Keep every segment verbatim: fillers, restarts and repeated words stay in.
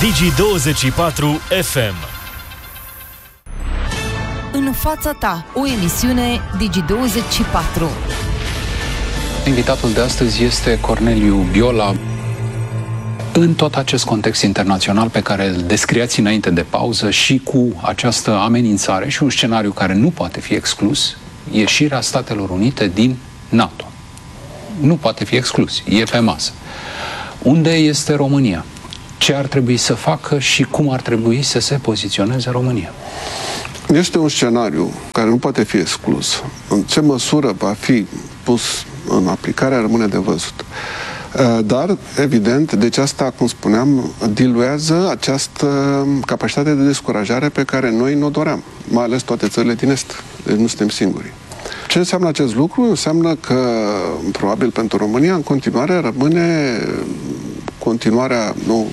Digi douăzeci și patru F M. În fața ta, o emisiune Digi douăzeci și patru. Invitatul de astăzi este Corneliu Biola. În tot acest context internațional pe care îl descriați înainte de pauză și cu această amenințare și un scenariu care nu poate fi exclus, ieșirea Statelor Unite din NATO. Nu poate fi exclus, e pe masă. Unde este România? Ce ar trebui să facă și cum ar trebui să se poziționeze România? Este un scenariu care nu poate fi exclus. În ce măsură va fi pus în aplicare rămâne de văzut. Dar, evident, deci asta, cum spuneam, diluează această capacitate de descurajare pe care noi ne-o doream, mai ales toate țările din Est. Deci nu suntem singuri. Ce înseamnă acest lucru? Înseamnă că, probabil pentru România, în continuare rămâne continuarea, nu,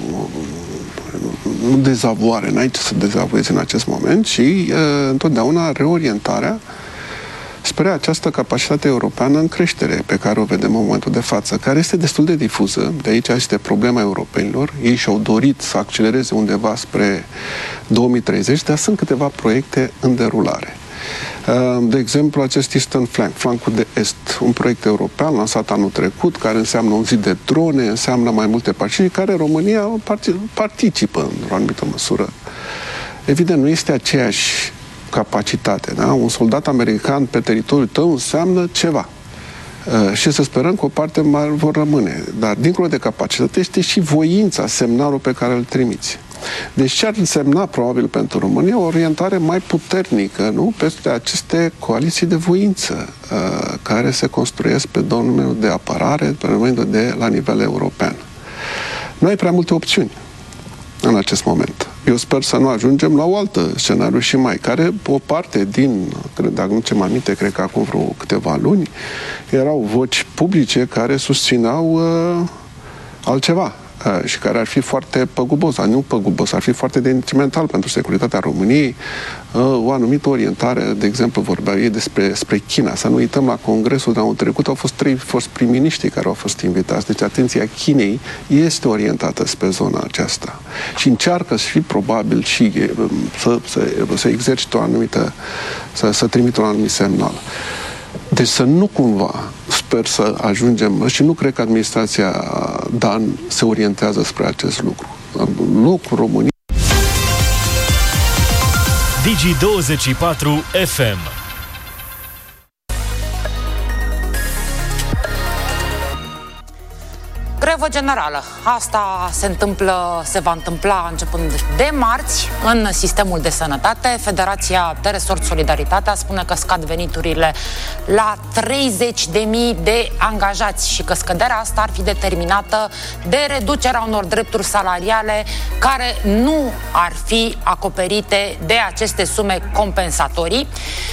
nu dezavoare, n-ai ce să dezavoiezi în acest moment, ci uh, întotdeauna reorientarea spre această capacitate europeană în creștere pe care o vedem în momentul de față, care este destul de difuză. De aici este problema europenilor. Ei și-au dorit să accelereze undeva spre două mii treizeci, dar sunt câteva proiecte în derulare. De exemplu, acest Eastern Flank, flancul de est, un proiect european lansat anul trecut, care înseamnă un zid de drone, înseamnă mai multe partide, care România participă într-o anumită măsură. Evident, nu este aceeași capacitate, da? Un soldat american pe teritoriul tău înseamnă ceva. Uh, și să sperăm că o parte mai vor rămâne. Dar, dincolo de capacitate, este și voința, semnalul pe care îl trimiți. Deci ce ar însemna, probabil, pentru România, o orientare mai puternică, nu? Peste aceste coaliții de voință uh, care se construiesc pe domeniul de apărare, pe domeniul de la nivel european. Nu ai prea multe opțiuni în acest moment. Eu sper să nu ajungem la o altă scenariu și mai, care o parte din, cred, dacă nu ce mai aminte, cred că acum vreo câteva luni, erau voci publice care susțineau uh, altceva uh, și care ar fi foarte păgubos, dar nu păgubos, ar fi foarte detrimental pentru securitatea României. Uh, o anumită orientare, de exemplu, vorbeau ei despre spre China. Să nu uităm, la Congresul de anul trecut au fost trei fost prim-miniștri care au fost invitați. Deci atenția Chinei este orientată spre zona aceasta. Și încearcă și probabil și să, să, să exercite o anumită, să, să trimită un anumit semnal. Deci să nu cumva, sper să ajungem, și nu cred că administrația Dan se orientează spre acest lucru. Locul României. Digi douăzeci și patru F M. Grevă generală. Asta se întâmplă, se va întâmpla începând de marți în sistemul de sănătate. Federația de Resort Solidaritatea spune că scad veniturile la treizeci de mii de angajați și că scăderea asta ar fi determinată de reducerea unor drepturi salariale care nu ar fi acoperite de aceste sume compensatorii.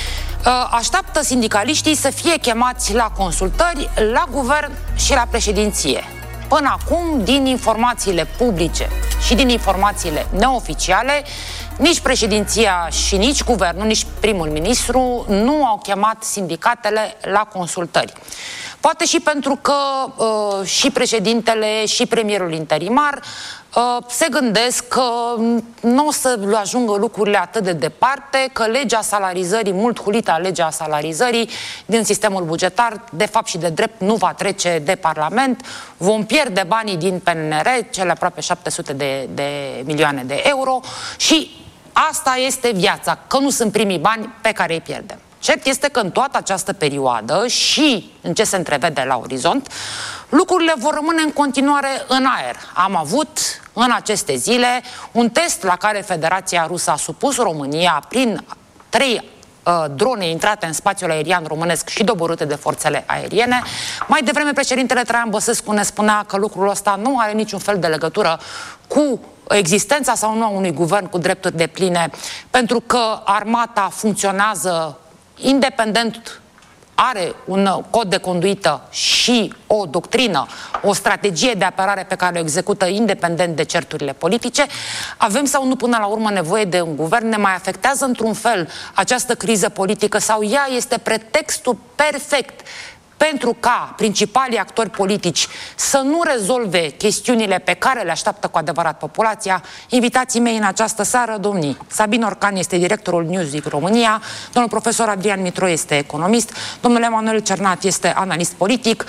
Așteaptă sindicaliștii să fie chemați la consultări la guvern și la președinție. Până acum, din informațiile publice și din informațiile neoficiale, nici președinția și nici guvernul, nici primul ministru nu au chemat sindicatele la consultări. Poate și pentru că uh, și președintele și premierul interimar uh, se gândesc că nu o să ajungă lucrurile atât de departe, că legea salarizării, mult hulita legea salarizării din sistemul bugetar, de fapt și de drept, nu va trece de Parlament. Vom pierde banii din P N R, cele aproape șapte sute de, de milioane de euro și asta este viața, că nu sunt primii bani pe care îi pierdem. Cert este că în toată această perioadă și în ce se întrevede la orizont, lucrurile vor rămâne în continuare în aer. Am avut în aceste zile un test la care Federația Rusă a supus România prin trei uh, drone intrate în spațiul aerian românesc și doborâte de forțele aeriene. Mai devreme președintele Traian Băsescu ne spunea că lucrul ăsta nu are niciun fel de legătură cu existența sau nu a unui guvern cu drepturi depline, pentru că armata funcționează independent, are un cod de conduită și o doctrină, o strategie de apărare pe care o execută independent de certurile politice. Avem sau nu până la urmă nevoie de un guvern? Ne mai afectează într-un fel această criză politică sau ea este pretextul perfect pentru ca principalii actori politici să nu rezolve chestiunile pe care le așteaptă cu adevărat populația, invitații mei în această seară, domnii Sabin Orcan este directorul Newsweek România, domnul profesor Adrian Mitro este economist, domnul Emanuel Cernat este analist politic,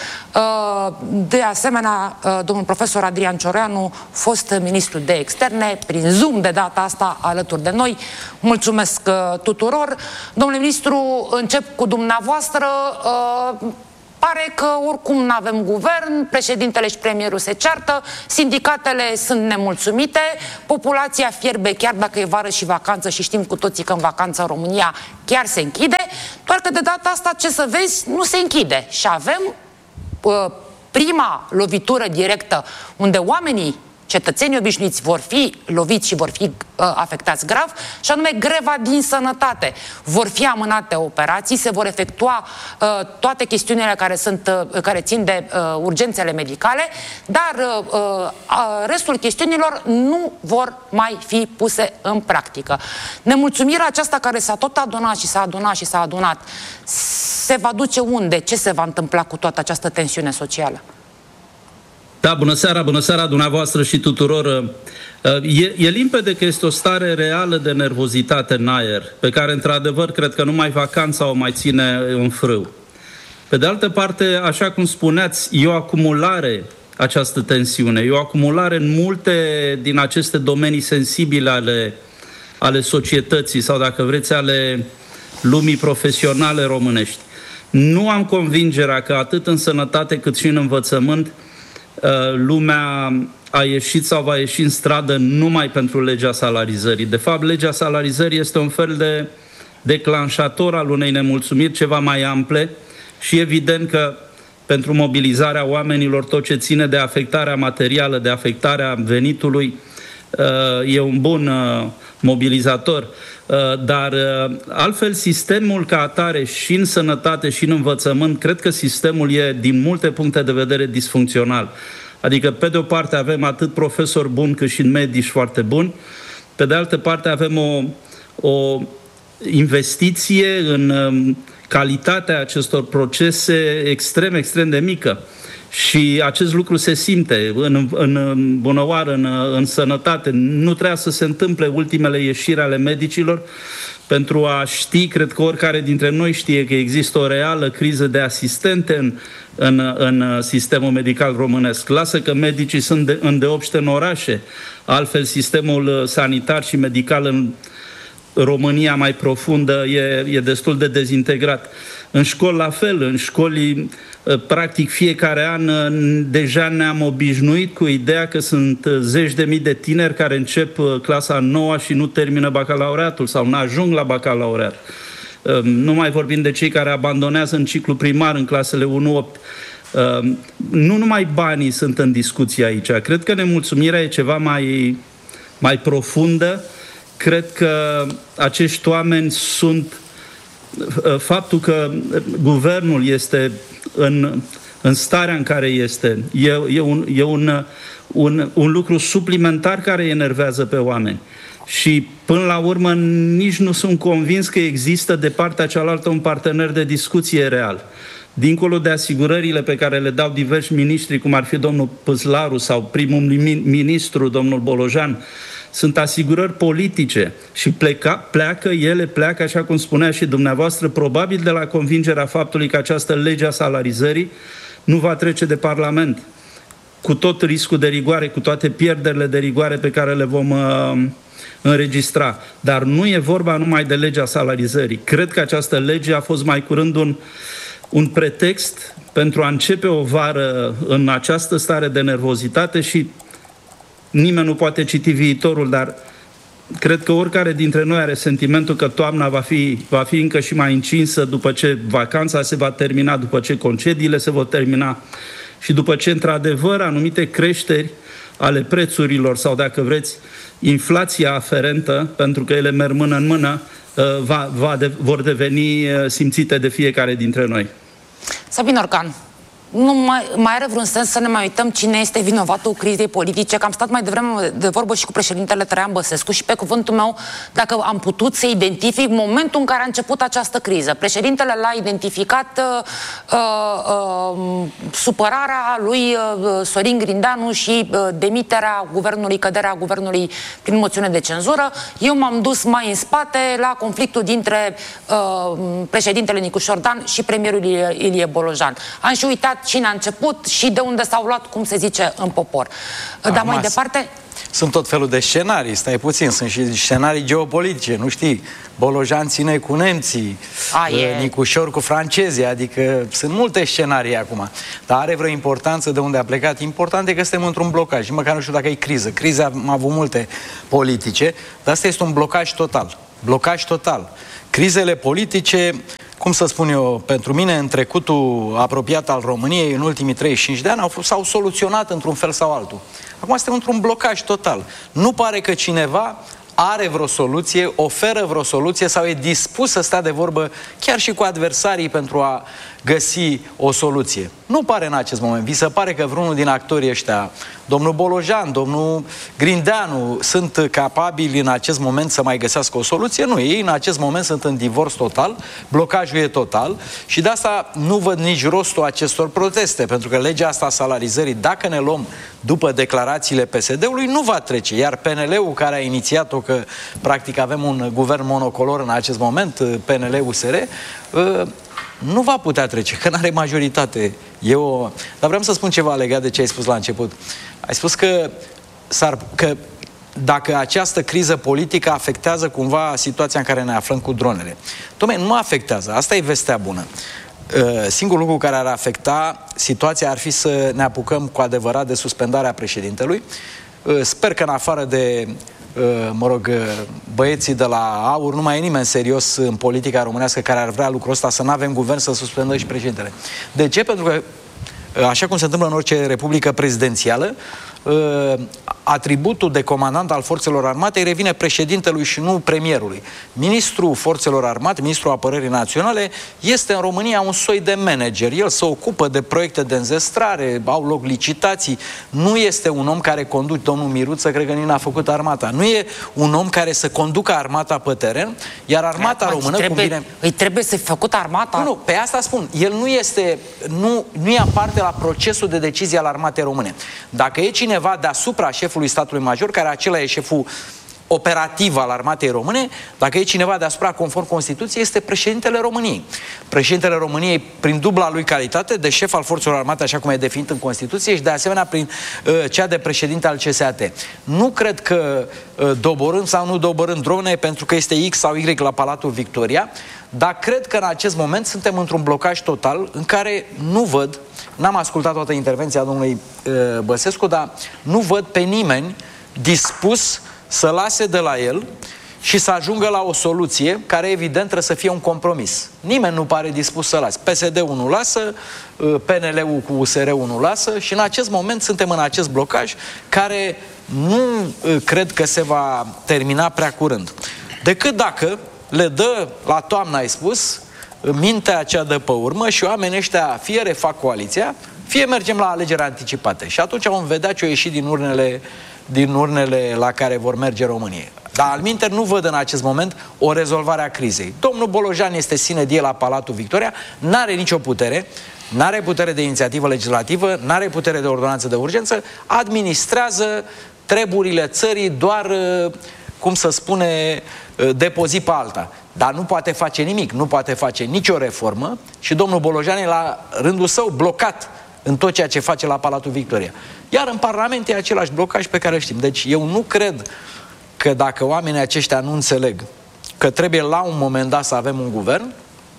de asemenea, domnul profesor Adrian Cioreanu, fost ministru de externe, prin Zoom de data asta alături de noi. Mulțumesc tuturor. Domnule ministru, încep cu dumneavoastră. Pare că oricum nu avem guvern, președintele și premierul se ceartă, sindicatele sunt nemulțumite, populația fierbe chiar dacă e vară și vacanță și știm cu toții că în vacanță în România chiar se închide, doar că de data asta, ce să vezi, nu se închide. Și avem uh, prima lovitură directă unde oamenii, cetățenii obișnuiți vor fi loviți și vor fi uh, afectați grav, și anume greva din sănătate. Vor fi amânate operații, se vor efectua uh, toate chestiunile care, sunt, uh, care țin de uh, urgențele medicale, dar uh, uh, restul chestiunilor nu vor mai fi puse în practică. Nemulțumirea aceasta care s-a tot adunat și s-a adunat și s-a adunat, se va duce unde? Ce se va întâmpla cu toată această tensiune socială? Da, bună seara, bună seara dumneavoastră și tuturor. E, e limpede că este o stare reală de nervozitate în aer, pe care, într-adevăr, cred că numai vacanța o mai ține în frâu. Pe de altă parte, așa cum spuneați, e o acumulare această tensiune, e o acumulare în multe din aceste domenii sensibile ale, ale societății sau, dacă vreți, ale lumii profesionale românești. Nu am convingerea că atât în sănătate cât și în învățământ lumea a ieșit sau va ieși în stradă numai pentru legea salarizării. De fapt, legea salarizării este un fel de declanșator al unei nemulțumiri ceva mai ample și evident că pentru mobilizarea oamenilor tot ce ține de afectarea materială, de afectarea venitului, e un bun mobilizator. Dar altfel sistemul ca atare și în sănătate și în învățământ, cred că sistemul e din multe puncte de vedere disfuncțional. Adică pe de o parte avem atât profesori buni cât și medici foarte buni, pe de altă parte avem o, o investiție în calitatea acestor procese extrem, extrem de mică. Și acest lucru se simte în, în bunăoară, în, în sănătate. Nu trebuia să se întâmple ultimele ieșiri ale medicilor pentru a ști, cred că oricare dintre noi știe că există o reală criză de asistente în, în, în sistemul medical românesc. Lasă că medicii sunt de, îndeopște în orașe, altfel sistemul sanitar și medical în România mai profundă e, e destul de dezintegrat. În școli la fel, în școli practic fiecare an deja ne-am obișnuit cu ideea că sunt zeci de mii de tineri care încep clasa a noua și nu termină bacalaureatul sau nu ajung la bacalaureat. Nu mai vorbim de cei care abandonează în ciclu primar în clasele unu opt. Nu numai banii sunt în discuție aici. Cred că nemulțumirea e ceva mai, mai profundă. Cred că acești oameni sunt faptul că guvernul este în, în starea în care este, e, e, un, e un, un, un lucru suplimentar care enervează pe oameni. Și până la urmă nici nu sunt convins că există de partea cealaltă un partener de discuție real. Dincolo de asigurările pe care le dau diversi miniștri, cum ar fi domnul Păslaru sau primul ministru, domnul Bolojan, sunt asigurări politice și pleca, pleacă, ele pleacă, așa cum spunea și dumneavoastră, probabil de la convingerea faptului că această lege a salarizării nu va trece de Parlament, cu tot riscul de rigoare, cu toate pierderile de rigoare pe care le vom uh, înregistra. Dar nu e vorba numai de legea salarizării. Cred că această lege a fost mai curând un, un pretext pentru a începe o vară în această stare de nervozitate și nimeni nu poate citi viitorul, dar cred că oricare dintre noi are sentimentul că toamna va fi, va fi încă și mai încinsă după ce vacanța se va termina, după ce concediile se vor termina și după ce, într-adevăr, anumite creșteri ale prețurilor sau, dacă vreți, inflația aferentă, pentru că ele merg mână în mână, va, va de, vor deveni simțite de fiecare dintre noi. Sabin Orcan, nu mai, mai are vreun sens să ne mai uităm cine este vinovatul crizei politice, că am stat mai devreme de vorbă și cu președintele Traian Băsescu și pe cuvântul meu, dacă am putut să identific momentul în care a început această criză. Președintele l-a identificat uh, uh, supărarea lui uh, Sorin Grindeanu și uh, demiterea guvernului, căderea guvernului prin moțiune de cenzură. Eu m-am dus mai în spate la conflictul dintre uh, președintele Nicușor Dan și premierul Ilie, Ilie Bolojan. Am și uitat cine a început și de unde s-au luat, cum se zice, în popor. Acum, dar mai departe... Sunt tot felul de scenarii, stai puțin, sunt și scenarii geopolitice, nu știi? Bolojan ține cu nemții, A, e... Nicușor cu francezii, adică sunt multe scenarii acum. Dar are vreo importanță de unde a plecat? Important e că suntem într-un blocaj, măcar nu știu dacă e criză. Criza am avut multe politice, dar asta este un blocaj total. Blocaj total. Crizele politice... Cum să spun eu, pentru mine, în trecutul apropiat al României, în ultimii treizeci și cinci de ani, au s-au soluționat într-un fel sau altul. Acum suntem într-un blocaj total. Nu pare că cineva are vreo soluție, oferă vreo soluție sau e dispus să stea de vorbă chiar și cu adversarii pentru a găsi o soluție. Nu pare în acest moment. Vi se pare că vreunul din actorii ăștia, domnul Bolojan, domnul Grindeanu, sunt capabili în acest moment să mai găsească o soluție? Nu. Ei în acest moment sunt în divorț total, blocajul e total și de asta nu văd nici rostul acestor proteste, pentru că legea asta a salarizării, dacă ne luăm după declarațiile P S D-ului, nu va trece. Iar P N L-ul, care a inițiat-o, că practic avem un guvern monocolor în acest moment, P N L-U S R, nu va putea trece, că nu are majoritate. Eu... Dar vreau să spun ceva legat de ce ai spus la început. Ai spus că, s-ar... că dacă această criză politică afectează cumva situația în care ne aflăm cu dronele. Dom'le, nu afectează. Asta e vestea bună. Singurul lucru care ar afecta situația ar fi să ne apucăm cu adevărat de suspendarea președintelui. Sper că în afară de... mă rog, băieții de la AUR, nu mai e nimeni serios în politica românească care ar vrea lucrul ăsta, să nu avem guvern, să suspendăm și președintele. De ce? Pentru că, așa cum se întâmplă în orice republică prezidențială, atributul de comandant al forțelor armate îi revine președintelui și nu premierului. Ministrul forțelor armate, ministrul apărării naționale, este în România un soi de manager. El se ocupă de proiecte de înzestrare, au loc licitații. Nu este un om care conduce, domnul Miruță, cred că nici n-a făcut armata. Nu e un om care să conducă armata pe teren, iar armata Acum, română... Trebuie, cum vine... Îi trebuie să fi făcut armata? Nu, nu, pe asta spun. El nu este, nu, nu ia parte la procesul de decizie al armatei române. Dacă e cineva deasupra șefului statului major, care acela e șeful operativ al armatei române, dacă e cineva deasupra conform Constituției, este președintele României. Președintele României, prin dubla lui calitate de șef al forțelor armate, așa cum e definit în Constituție, și de asemenea prin uh, cea de președinte al C S A T. Nu cred că uh, doborând sau nu doborând drone, pentru că este X sau Y la Palatul Victoria, dar cred că în acest moment suntem într-un blocaj total în care nu văd, n-am ascultat toată intervenția domnului uh, Băsescu, dar nu văd pe nimeni dispus să lase de la el și să ajungă la o soluție care evident trebuie să fie un compromis. Nimeni nu pare dispus să lase. P S D-ul nu lasă, P N L-ul cu U S R-ul nu lasă și în acest moment suntem în acest blocaj care nu cred că se va termina prea curând. Decât dacă le dă la toamnă, ai spus, mintea aceea de pe urmă și oamenii ăștia fie refac coaliția, fie mergem la alegeri anticipate. Și atunci vom vedea ce o ieși din urnele din urnele la care vor merge România. Dar alminter nu văd în acest moment o rezolvare a crizei. Domnul Bolojan este sine die la Palatul Victoria, n-are nicio putere, n-are putere de inițiativă legislativă, n-are putere de ordonanță de urgență, administrează treburile țării doar, cum să spune, de pe zi pe alta. Dar nu poate face nimic, nu poate face nicio reformă și domnul Bolojan e la rândul său blocat în tot ceea ce face la Palatul Victoria. Iar în Parlament e același blocaj pe care îl știm. Deci eu nu cred că dacă oamenii aceștia nu înțeleg că trebuie la un moment dat să avem un guvern,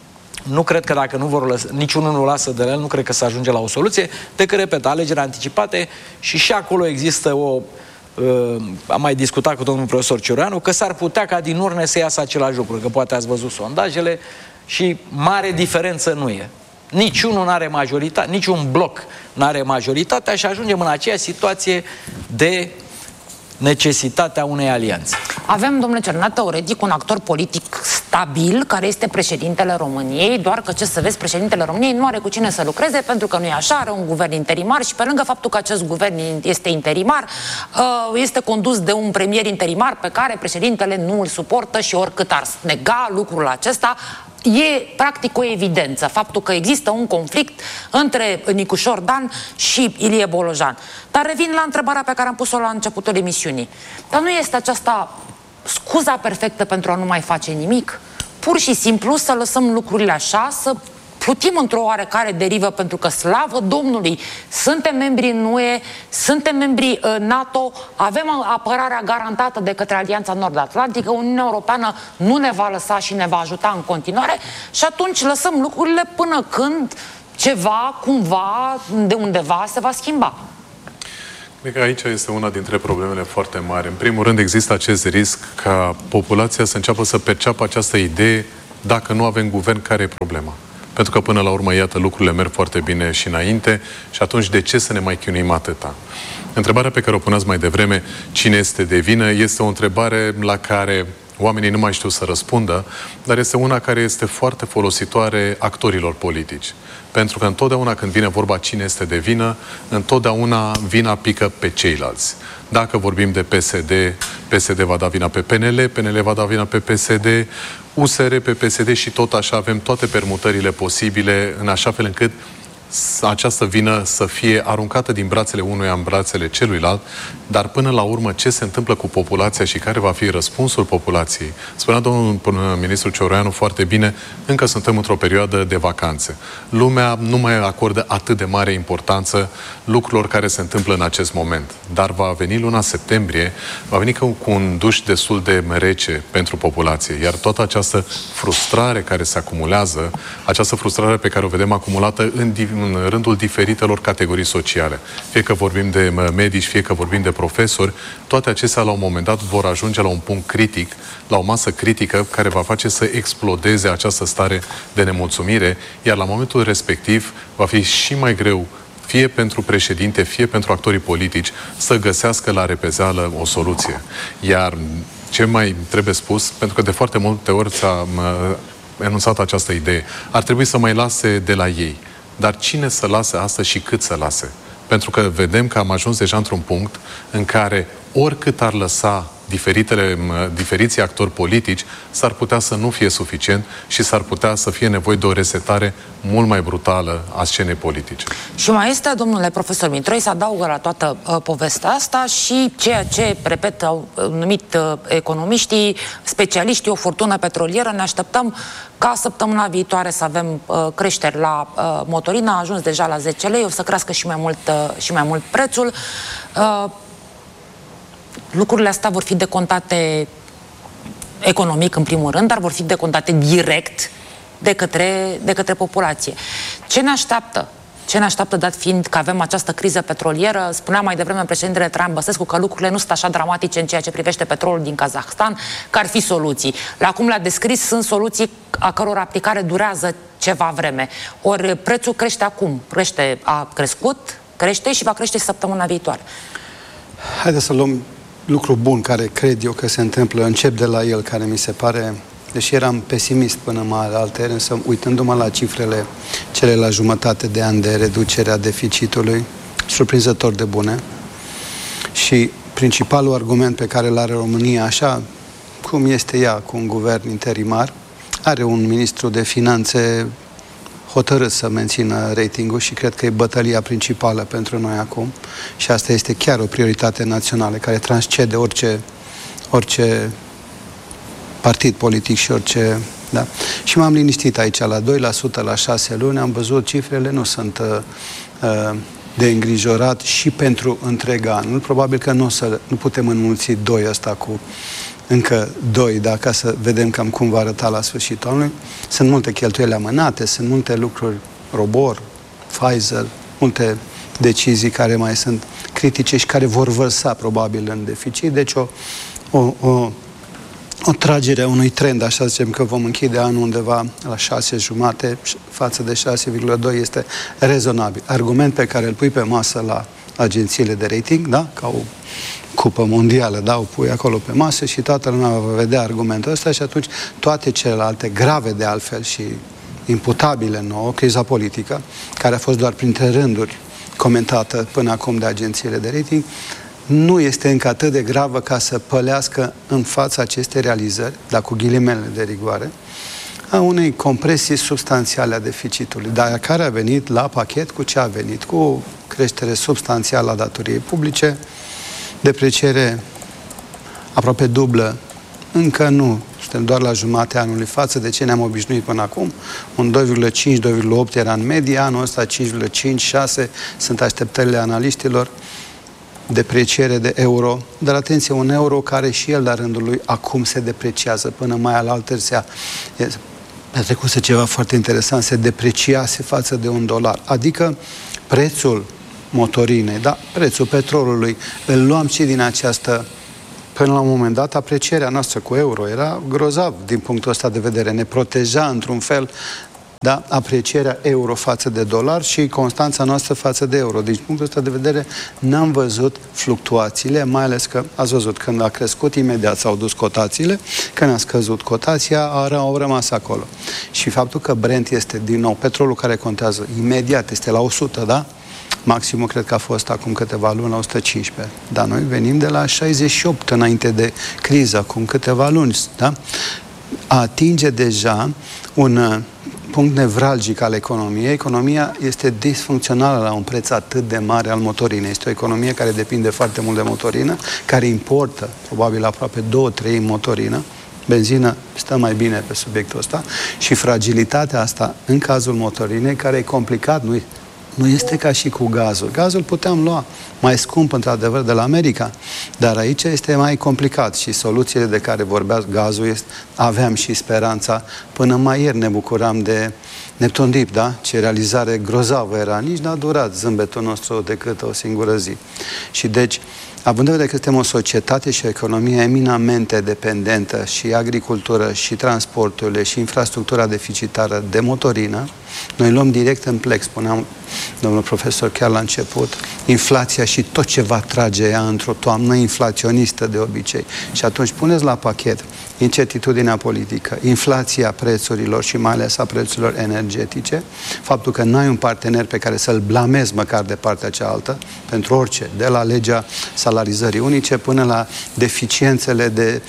nu cred că dacă nu vor lăsa, niciunul nu lasă de el, nu cred că se ajunge la o soluție, decât, repet, alegeri anticipate și și acolo există o... Uh, am mai discutat cu domnul profesor Ciureanu că s-ar putea ca din urne să iasă același lucru, că poate ați văzut sondajele și mare diferență nu e. Niciunul nu are majoritate, niciun bloc nu are majoritatea și ajungem în aceeași situație de necesitatea unei alianțe. Avem, domnule Cernat Teoretic, un actor politic stabil, care este președintele României, doar că, ce să vezi, președintele României nu are cu cine să lucreze, pentru că nu e așa, are un guvern interimar și pe lângă faptul că acest guvern este interimar, este condus de un premier interimar pe care președintele nu îl suportă și oricât ar nega lucrul acesta, e practic o evidență faptul că există un conflict între Nicușor Dan și Ilie Bolojan. Dar revin la întrebarea pe care am pus-o la începutul emisiunii. Dar nu este aceasta scuza perfectă pentru a nu mai face nimic? Pur și simplu să lăsăm lucrurile așa, să plutim într-o oarecare derivă, pentru că, slavă Domnului, suntem membri în U E, suntem membri în NATO, avem apărarea garantată de către Alianța Nord-Atlantică, Uniunea Europeană nu ne va lăsa și ne va ajuta în continuare și atunci lăsăm lucrurile până când ceva, cumva, de undeva se va schimba. Cred că aici este una dintre problemele foarte mari. În primul rând, există acest risc ca populația să înceapă să perceapă această idee: dacă nu avem guvern, care e problema? Pentru că până la urmă, iată, lucrurile merg foarte bine și înainte și atunci de ce să ne mai chinuim atâta? Întrebarea pe care o puneați mai devreme, cine este de vină, este o întrebare la care oamenii nu mai știu să răspundă, dar este una care este foarte folositoare actorilor politici. Pentru că întotdeauna când vine vorba cine este de vină, întotdeauna vina pică pe ceilalți. Dacă vorbim de P S D, P S D va da vina pe P N L, P N L va da vina pe P S D, U S R pe P S D și tot așa avem toate permutările posibile, în așa fel încât această vină să fie aruncată din brațele unuia în brațele celuilalt, dar până la urmă ce se întâmplă cu populația și care va fi răspunsul populației? Spunea domnul ministru Cioroianu foarte bine, încă suntem într-o perioadă de vacanțe. Lumea nu mai acordă atât de mare importanță lucrurilor care se întâmplă în acest moment. Dar va veni luna septembrie, va veni cu un duș destul de rece pentru populație. Iar toată această frustrare care se acumulează, această frustrare pe care o vedem acumulată în în rândul diferitelor categorii sociale. Fie că vorbim de medici, fie că vorbim de profesori, toate acestea la un moment dat vor ajunge la un punct critic, la o masă critică care va face să explodeze această stare de nemulțumire, iar la momentul respectiv va fi și mai greu fie pentru președinte, fie pentru actorii politici să găsească la repezeală o soluție. Iar ce mai trebuie spus, pentru că de foarte multe ori s-a enunțat această idee, ar trebui să mai lase de la ei. Dar cine să lase asta și cât să lase? Pentru că vedem că am ajuns deja într-un punct în care oricât ar lăsa diferitele, diferiții actori politici, s-ar putea să nu fie suficient și s-ar putea să fie nevoie de o resetare mult mai brutală a scenei politice. Și mai este, domnule profesor Mitroi, să adaugă la toată uh, povestea asta și ceea ce, repet, au numit uh, economiștii, specialiștii, o furtună petrolieră. Ne așteptăm ca săptămâna viitoare să avem uh, creșteri la uh, motorină, a ajuns deja la zece lei, o să crească și mai mult, uh, și mai mult prețul. Uh, Lucrurile astea vor fi decontate economic, în primul rând, dar vor fi decontate direct de către, de către populație. Ce ne așteaptă? Ce ne așteaptă, dat fiind că avem această criză petrolieră? Spunea mai devreme președintele Traian Băsescu că lucrurile nu sunt așa dramatice în ceea ce privește petrolul din Kazahstan, că ar fi soluții. La cum le-a descris, sunt soluții a căror aplicare durează ceva vreme. Ori prețul crește acum. Crește, a crescut, crește și va crește și săptămâna viitoare. Haideți să luăm lucru bun care cred eu că se întâmplă, încep de la el, care mi se pare, deși eram pesimist până mai alteri, însă uitându-mă la cifrele cele la jumătate de an de reducere a deficitului, surprinzător de bune, și principalul argument pe care îl are România, așa cum este ea cu un guvern interimar, are un ministru de finanțe hotărât să mențină ratingul și cred că e bătălia principală pentru noi acum și asta este chiar o prioritate națională care transcede orice, orice partid politic și orice... Da. Și m-am liniștit aici la doi la sută la șase luni, am văzut cifrele, nu sunt uh, de îngrijorat și pentru întreg anul. Probabil că nu, o să, nu putem înmulți doi ăsta cu încă doi, da, ca să vedem cam cum va arăta la sfârșitul anului. Sunt multe cheltuieli amânate, sunt multe lucruri, Robor, Pfizer, multe decizii care mai sunt critice și care vor vărsa probabil în deficit. Deci o, o, o, o tragere a unui trend, așa zicem că vom închide anul undeva la șase jumate față de șase virgulă doi este rezonabil. Argument pe care îl pui pe masă la agențiile de rating, da? Ca o cupă mondială, da? O pui acolo pe masă și toată lumea va vedea argumentul ăsta și atunci toate celelalte grave de altfel și imputabile nouă, criza politică, care a fost doar printre rânduri comentată până acum de agențiile de rating, nu este încă atât de gravă ca să pălească în fața acestei realizări, dar cu ghilimele de rigoare, a unei compresii substanțiale a deficitului, dar care a venit la pachet cu ce a venit? Cu creștere substanțială a datoriei publice, depreciere aproape dublă, încă nu, suntem doar la jumatea anului față de ce ne-am obișnuit până acum, un doi virgulă cinci - doi virgulă opt era în medie, anul ăsta cinci virgulă cinci - șase sunt așteptările analiștilor, depreciere de euro, dar atenție, un euro care și el la rândul lui acum se depreciază, până mai alaltă se a trecut ceva foarte interesant, se depreciase față de un dolar, adică prețul motorinei, da, prețul petrolului, îl luam și din această, până la un moment dat, aprecierea noastră cu euro era grozav din punctul ăsta de vedere, ne proteja într-un fel, da, aprecierea euro față de dolar și constanța noastră față de euro. Deci, din punctul ăsta de vedere, n-am văzut fluctuațiile, mai ales că, ați văzut, când a crescut, imediat s-au dus cotațiile, când a scăzut cotația, au rămas acolo. Și faptul că Brent este, din nou, petrolul care contează, imediat este la o sută, da? Maximul cred că a fost acum câteva luni la o sută cincisprezece. Dar noi venim de la șaizeci și opt înainte de criză, acum câteva luni, da? Atinge deja un punct nevralgic al economiei. Economia este disfuncțională la un preț atât de mare al motorinei. Este o economie care depinde foarte mult de motorină, care importă probabil aproape două treimi motorină. Benzină stă mai bine pe subiectul ăsta și fragilitatea asta în cazul motorinei, care e complicat, nu Nu este ca și cu gazul. Gazul puteam lua mai scump, într-adevăr, de la America, dar aici este mai complicat și soluțiile de care vorbea gazul, este, aveam și speranța, până mai ieri ne bucuram de Neptun Deep, da? Ce realizare grozavă era, nici n-a durat zâmbetul nostru decât o singură zi. Și deci, având în vedere că suntem o societate și o economie eminamente dependentă și agricultură și transporturile și infrastructura deficitară de motorină, noi luăm direct în plec, spuneam domnul profesor chiar la început, inflația și tot ce va trage ea într-o toamnă inflaționistă de obicei. Și atunci puneți la pachet incertitudinea politică, inflația prețurilor și mai ales a prețurilor energetice, faptul că n-ai un partener pe care să-l blamezi măcar de partea cealaltă, pentru orice, de la legea salarizării unice până la deficiențele de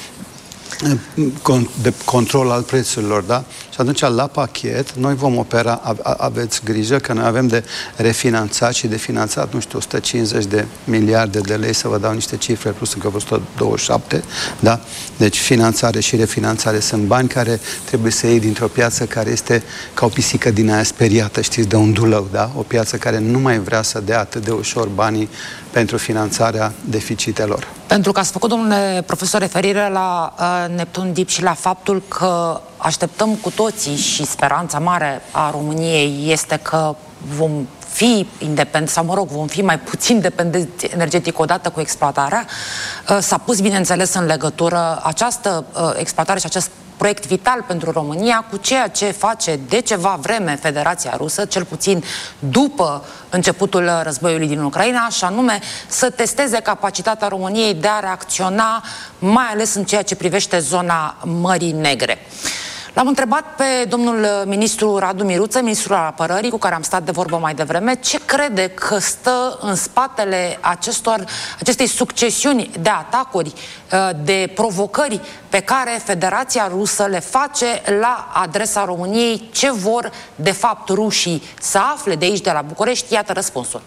de control al prețurilor, da? Și atunci, la pachet, noi vom opera, aveți grijă că noi avem de refinanțat și de finanțat, nu știu, o sută cincizeci de miliarde de lei, să vă dau niște cifre, plus încă o sută douăzeci și șapte, da? Deci finanțare și refinanțare sunt bani care trebuie să iei dintr-o piață care este ca o pisică din aia speriată, știți, de un dulău, da? O piață care nu mai vrea să dea atât de ușor banii pentru finanțarea deficitelor. Pentru că ați făcut, domnule profesor, referire la uh, Neptun Deep și la faptul că așteptăm cu toții și speranța mare a României este că vom fi independenți, sau mă rog, vom fi mai puțin dependenți energetic odată cu exploatarea. Uh, s-a pus, bineînțeles, în legătură această uh, exploatare și acest proiect vital pentru România cu ceea ce face de ceva vreme Federația Rusă, cel puțin după începutul războiului din Ucraina, și anume să testeze capacitatea României de a reacționa, mai ales în ceea ce privește zona Mării Negre. L-am întrebat pe domnul ministru Radu Miruță, ministrul apărării, cu care am stat de vorbă mai devreme, ce crede că stă în spatele acestor, acestei succesiuni de atacuri, de provocări pe care Federația Rusă le face la adresa României. Ce vor, de fapt, rușii să afle de aici, de la București? Iată răspunsul.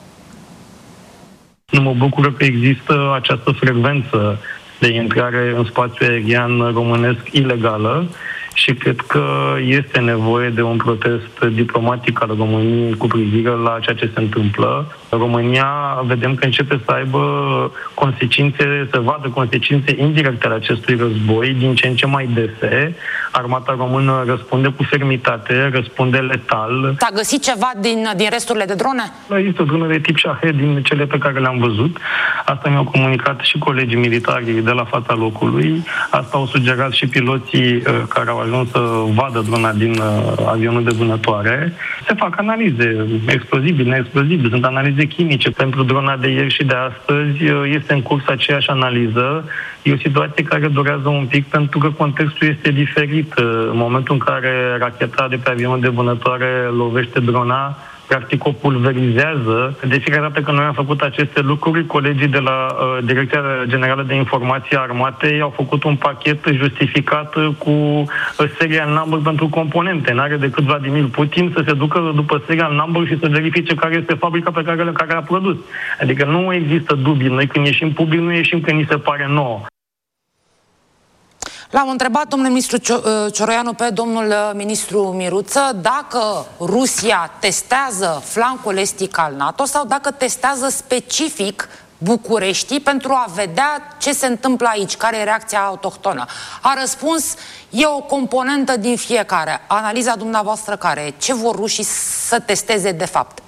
Nu mă bucur că există această frecvență de intrare în spațiul aerian românesc ilegală și cred că este nevoie de un protest diplomatic al României cu privire la ceea ce se întâmplă. România, vedem că începe să aibă consecințe, să vadă consecințe indirecte ale acestui război din ce în ce mai dese. armata română răspunde cu fermitate, răspunde letal. S-a găsit ceva din, din resturile de drone? Există drone de tip Shahed din cele pe care le-am văzut. Asta mi-au comunicat și colegii militari de la fața locului. Asta au sugerat și piloții uh, care au ajuns să vadă drona din uh, avionul de vânătoare. Se fac analize, explozibili, neexplozibili, sunt analize chimice. Pentru drona de ieri și de astăzi uh, este în curs aceeași analiză. E o situație care durează un pic pentru că contextul este diferit. În momentul în care racheta de pe avionul de vânătoare lovește drona, practic o pulverizează. De fiecare dată când noi am făcut aceste lucruri, colegii de la uh, Direcția Generală de Informații Armatei au făcut un pachet justificat cu uh, serial number pentru componente. N-are decât Vladimir Putin să se ducă după serial number și să verifice care este fabrica pe care, care a produs. Adică nu există dubii. Noi când ieșim public, nu ieșim că ni se pare nouă. L-am întrebat, domnule ministru Cioroianu, pe domnul ministru Miruță, dacă Rusia testează flancul estic al NATO sau dacă testează specific Bucureștii pentru a vedea ce se întâmplă aici, care e reacția autohtonă. A răspuns, e o componentă din fiecare. Analiza dumneavoastră care e? Ce vor rușii să testeze de fapt?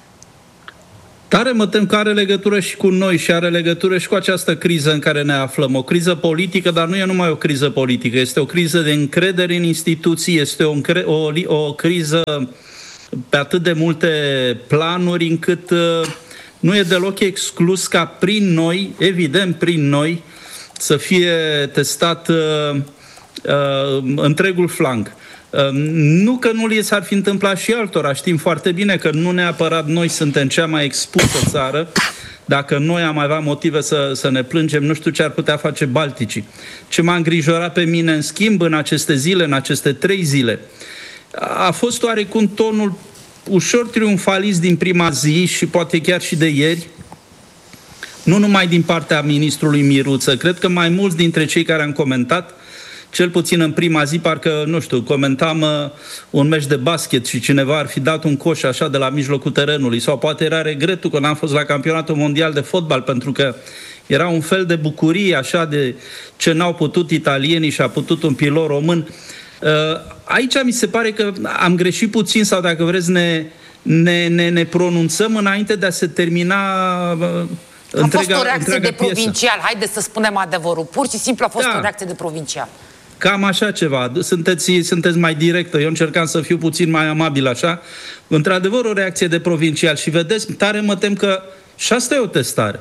Tare mă tem că are legătură și cu noi și are legătură și cu această criză în care ne aflăm. O criză politică, dar nu e numai o criză politică, este o criză de încredere în instituții, este o, încre- o, o criză pe atât de multe planuri încât uh, nu e deloc exclus ca prin noi, evident prin noi, să fie testat uh, uh, întregul flanc. Nu că nu li s-ar fi întâmplat și altora, știm foarte bine că nu neapărat noi suntem cea mai expusă țară. Dacă noi am avea motive să, să ne plângem, nu știu ce ar putea face balticii. Ce m-a îngrijorat pe mine, în schimb, în aceste zile, în aceste trei zile, a fost oarecum tonul ușor triumfalist din prima zi și poate chiar și de ieri, nu numai din partea ministrului Miruță, cred că mai mulți dintre cei care am comentat, cel puțin în prima zi, parcă, nu știu, comentam uh, un meci de basket și cineva ar fi dat un coș așa de la mijlocul terenului, sau poate era regretul că n-am fost la campionatul mondial de fotbal, pentru că era un fel de bucurie așa de ce n-au putut italienii și a putut un pilot român. Uh, aici mi se pare că am greșit puțin, sau dacă vreți ne, ne, ne, ne pronunțăm înainte de a se termina uh, întreaga, a fost o reacție de piesă. provincial, haideți să spunem adevărul. Pur și simplu a fost Da. o reacție de provincial. Cam așa ceva. Sunteți, sunteți mai directă. Eu încercam să fiu puțin mai amabil așa. Într-adevăr, o reacție de provincial. Și vedeți, tare mă tem că și asta e o testare.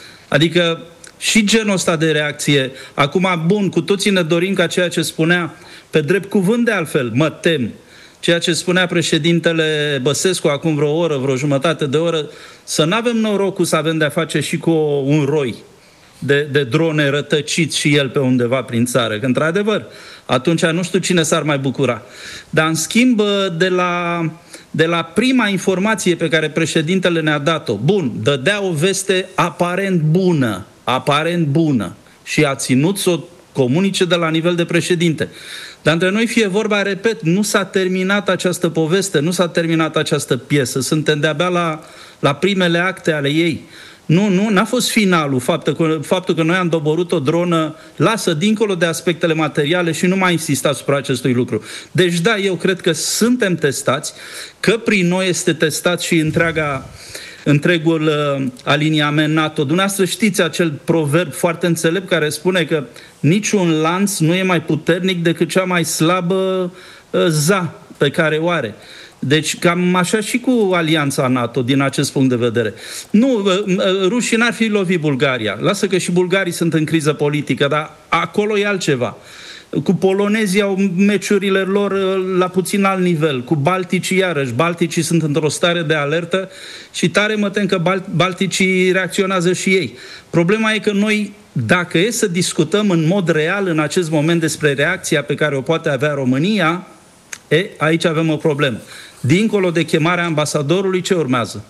Adică și genul ăsta de reacție. Acum, bun, cu toții ne dorim ca ceea ce spunea, pe drept cuvânt de altfel, mă tem, ceea ce spunea președintele Băsescu acum vreo oră, vreo jumătate de oră, să nu avem norocul să avem de-a face și cu un roi de, de drone rătăciți și el pe undeva prin țară. Că, într-adevăr, atunci nu știu cine s-ar mai bucura. Dar, în schimb, de la, de la prima informație pe care președintele ne-a dat-o, bun, dădea o veste aparent bună, aparent bună, și a ținut să o comunice de la nivel de președinte. Dar între noi fie vorba, repet, nu s-a terminat această poveste, nu s-a terminat această piesă. Suntem de-abia la, la primele acte ale ei. Nu, nu, n-a fost finalul faptul că, faptul că noi am doborât o dronă, lasă dincolo de aspectele materiale și nu mai insista asupra acestui lucru. Deci da, eu cred că suntem testați, că prin noi este testat și întreaga, întregul uh, aliniament NATO. Dumneavoastră știți acel proverb foarte înțelept care spune că niciun lanț nu e mai puternic decât cea mai slabă uh, za pe care o are. Deci cam așa și cu alianța NATO din acest punct de vedere. Nu, rușii n-ar fi lovit Bulgaria. Lasă că și bulgarii sunt în criză politică, dar acolo e altceva. Cu polonezii au meciurile lor la puțin alt nivel. Cu balticii iarăși. Balticii sunt într-o stare de alertă și tare mă tem că balticii reacționează și ei. Problema e că noi, dacă e să discutăm în mod real în acest moment despre reacția pe care o poate avea România, e, aici avem o problemă. Dincolo de chemarea ambasadorului, ce urmează?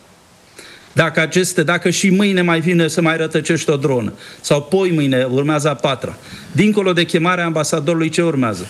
Dacă, aceste, dacă și mâine mai vine să mai rătăcești o dronă, sau poi mâine urmează a patra, dincolo de chemarea ambasadorului, ce urmează?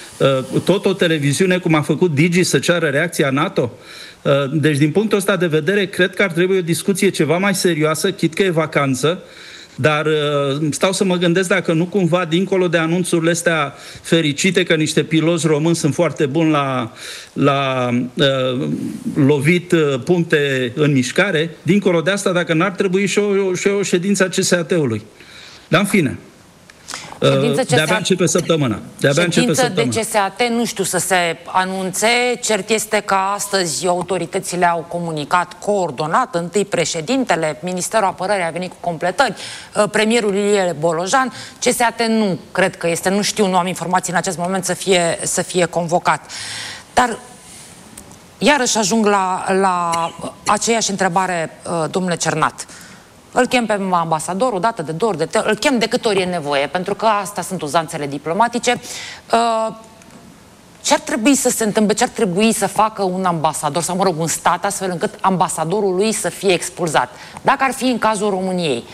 Tot o televiziune, cum a făcut Digi, să ceară reacția NATO? Deci, din punctul ăsta de vedere, cred că ar trebui o discuție ceva mai serioasă, chit că e vacanță, Dar stau să mă gândesc dacă nu cumva, dincolo de anunțurile astea fericite că niște piloți români sunt foarte buni la, la uh, lovit puncte în mișcare, dincolo de asta, dacă n-ar trebui și o, și o ședință a C S A T-ului. Dar în fine. De-abia începe săptămâna. De-abia începe săptămâna. De C S A T, nu știu să se anunțe. Cert este că astăzi autoritățile au comunicat coordonat, întâi președintele, Ministerul Apărării a venit cu completări, premierul Ilie Bolojan. C S A T nu cred că este, nu știu, nu am informații în acest moment să fie, să fie convocat. Dar iarăși ajung la, la aceeași întrebare, domnule Cernat. Îl chem pe ambasador o dată, de două ori, de trei, îl chem de câte ori e nevoie, pentru că astea sunt uzanțele diplomatice. Ce ar trebui să se întâmple, ce ar trebui să facă un ambasador, sau mă rog, un stat, astfel încât ambasadorul lui să fie expulzat? Dacă ar fi în cazul României,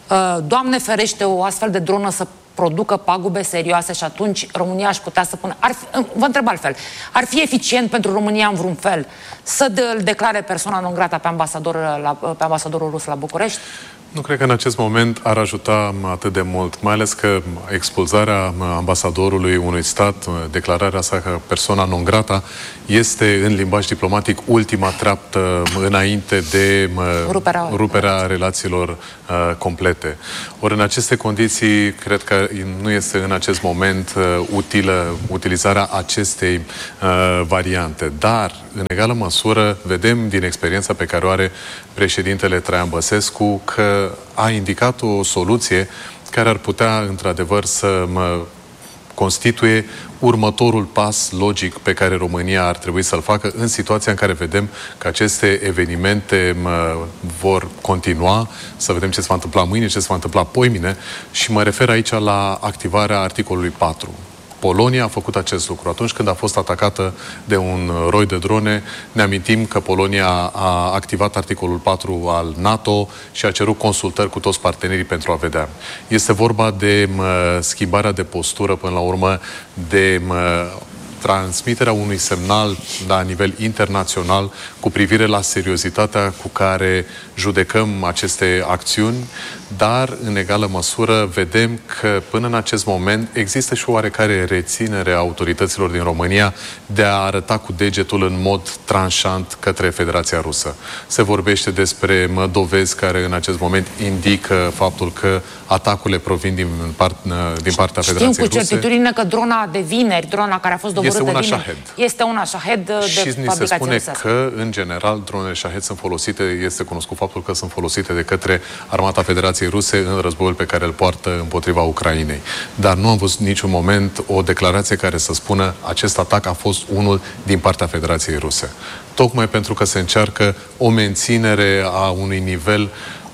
Doamne ferește, o astfel de dronă să producă pagube serioase și atunci România aș putea să pună... Ar fi, vă întreb altfel, ar fi eficient pentru România în vreun fel să îl declare persoana non grata pe ambasadorul, la, pe ambasadorul rus la București? Nu cred că în acest moment ar ajuta atât de mult, mai ales că expulzarea ambasadorului unui stat, declararea sa ca persoana non grata, este în limbaj diplomatic ultima treaptă înainte de ruperea, ruperea relațiilor uh, complete. Ori în aceste condiții, cred că nu este în acest moment uh, utilă utilizarea acestei uh, variante. Dar, în egală măsură, vedem din experiența pe care o are președintele Traian Băsescu că a indicat o soluție care ar putea, într-adevăr, să mă constituie următorul pas logic pe care România ar trebui să-l facă în situația în care vedem că aceste evenimente mă, vor continua, să vedem ce se va întâmpla mâine, ce se va întâmpla poimine, și mă refer aici la activarea articolului patru. Polonia a făcut acest lucru. Atunci când a fost atacată de un roi de drone, ne amintim că Polonia a activat articolul patru al NATO și a cerut consultări cu toți partenerii pentru a vedea. Este vorba de mă, schimbarea de postură, până la urmă, de mă, transmiterea unui semnal la nivel internațional cu privire la seriozitatea cu care judecăm aceste acțiuni, dar în egală măsură vedem că până în acest moment există și o oarecare reținere a autorităților din România de a arăta cu degetul în mod tranșant către Federația Rusă. Se vorbește despre mă, dovezi care în acest moment indică faptul că atacurile provin din, part, din partea Știm Federației Ruse. Știm cu certitudine că drona de vineri, drona care a fost doborâtă este una vineri, Shahed. Este una Shahed de și fabricație ni se spune rusească. că, în general, dronele Shahed sunt folosite, este cunoscut faptul că sunt folosite de către Armata Federației Ruse în războiul pe care îl poartă împotriva Ucrainei. Dar nu am văzut niciun moment o declarație care să spună acest atac a fost unul din partea Federației Ruse. Tocmai pentru că se încearcă o menținere a unui nivel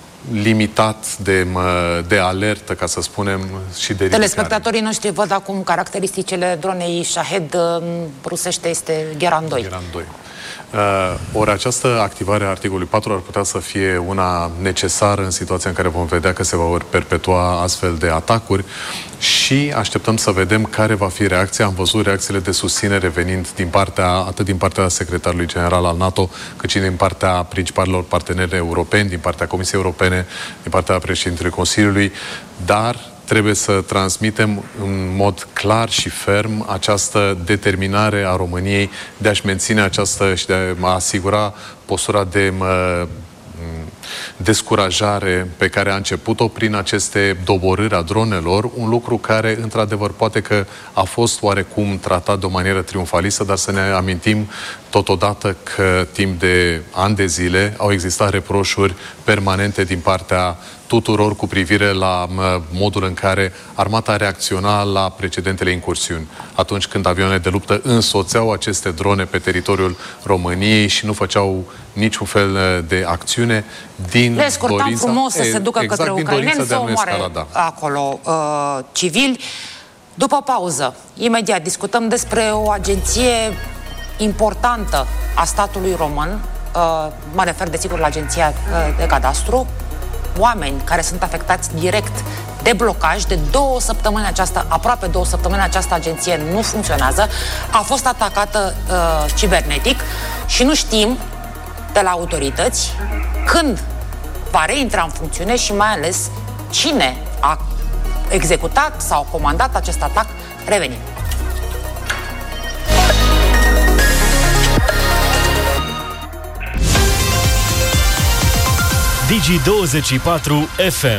limitat de, de alertă, ca să spunem, și de ridicare. Telespectatorii noștri văd acum caracteristicile dronei Shahed rusește, este Geran doi. Geran doi. Uh, ori această activare a articolului patru ar putea să fie una necesară în situația în care vom vedea că se vor perpetua astfel de atacuri și așteptăm să vedem care va fi reacția. Am văzut reacțiile de susținere venind din partea, atât din partea secretarului general al NATO, cât și din partea principalilor parteneri europeni, din partea Comisiei Europene, din partea președintelui Consiliului, dar trebuie să transmitem în mod clar și ferm această determinare a României de a-și menține această și de a asigura postura de mă, descurajare pe care a început-o prin aceste doborâri a dronelor, un lucru care, într-adevăr, poate că a fost oarecum tratat de o manieră triumfalistă, dar să ne amintim totodată că timp de ani de zile au existat reproșuri permanente din partea tuturor cu privire la modul în care armata reacționa la precedentele incursiuni. Atunci când avioane de luptă însoțeau aceste drone pe teritoriul României și nu făceau niciun fel de acțiune din Le escortam dorința, frumos să se ducă exact, către ucraineni, să omoare acolo uh, civili. După pauză, imediat discutăm despre o agenție importantă a statului român, uh, mă refer desigur la agenția uh, de cadastru, oameni care sunt afectați direct de blocaj. De două săptămâni această, aproape două săptămâni această agenție nu funcționează, a fost atacată uh, cibernetic și nu știm de la autorități când va reintra în funcțiune și mai ales cine a executat sau comandat acest atac. Revenim. Digi douăzeci și patru F M.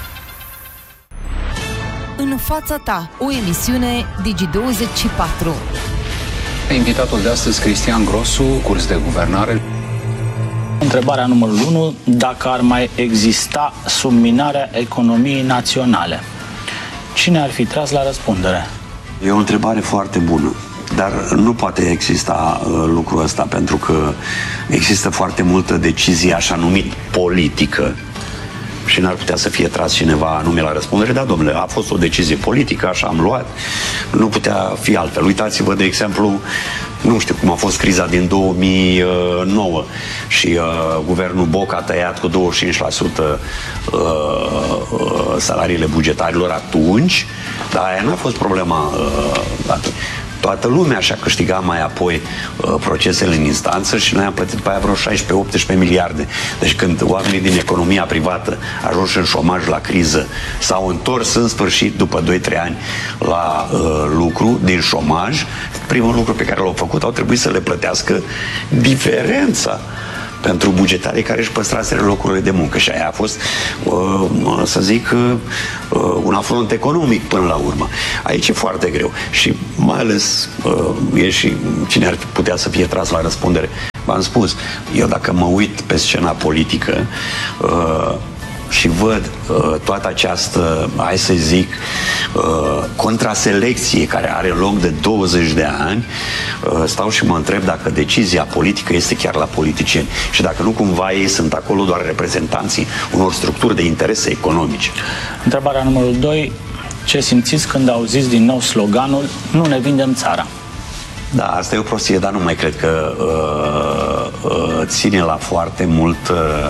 În fața ta, o emisiune Digi douăzeci și patru. Invitatul de astăzi, Cristian Grosu, curs de guvernare. Întrebarea numărul unu, dacă ar mai exista subminarea economiei naționale, cine ar fi tras la răspundere? E o întrebare foarte bună, dar nu poate exista uh, lucrul ăsta, pentru că există foarte multă decizie așa numit politică și n-ar putea să fie tras cineva anume la răspundere. Da, domnule, a fost o decizie politică, așa am luat, nu putea fi altfel. Uitați-vă, de exemplu, nu știu cum a fost criza din două mii nouă și uh, guvernul Boc a tăiat cu douăzeci și cinci la sută uh, uh, salariile bugetarilor atunci, dar aia n-a fost problema uh, atunci. Toată lumea și-a câștigat mai apoi uh, procesele în instanță și noi am plătit pe aia vreo șaisprezece optsprezece miliarde. Deci când oamenii din economia privată ajunși în șomaj la criză s-au întors în sfârșit după doi trei ani la uh, lucru din șomaj, primul lucru pe care l-au făcut au trebuit să le plătească diferența pentru bugetarii care își păstraseră locurile de muncă. Și aia a fost, uh, să zic, uh, un afront economic până la urmă. Aici e foarte greu. Și mai ales uh, e și cine ar putea să fie tras la răspundere. V-am spus, eu dacă mă uit pe scena politică uh, și văd uh, toată această, hai să zic, uh, contraselecție care are loc de douăzeci de ani, uh, stau și mă întreb dacă decizia politică este chiar la politicieni și dacă nu cumva ei sunt acolo doar reprezentanții unor structuri de interese economice. Întrebarea numărul doi, ce simțiți când auziți din nou sloganul "Nu ne vindem țara"? Da, asta e o prostie, dar nu mai cred că uh, uh, ține la foarte mult uh,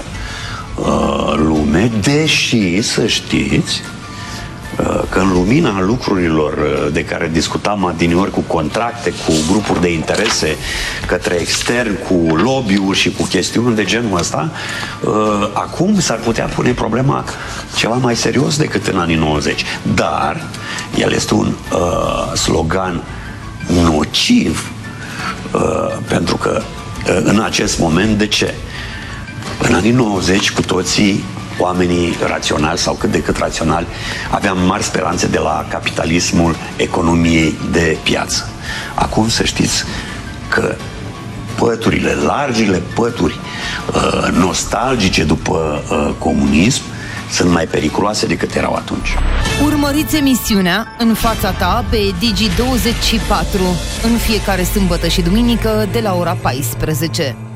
lume, deși să știți că în lumina lucrurilor de care discutam adineori, cu contracte, cu grupuri de interese către extern, cu lobby-uri și cu chestiuni de genul ăsta, acum s-ar putea pune problema ceva mai serios decât în anii nouăzeci. Dar el este un uh, slogan nociv uh, pentru că uh, în acest moment, de ce? În anii nouăzeci, cu toții, oamenii raționali sau cât de cât raționali, aveam mari speranțe de la capitalismul economiei de piață. Acum să știți că păturile, largile pături uh, nostalgice după uh, comunism sunt mai periculoase decât erau atunci. Urmăriți emisiunea În fața ta pe Digi douăzeci și patru în fiecare sâmbătă și duminică de la ora paisprezece.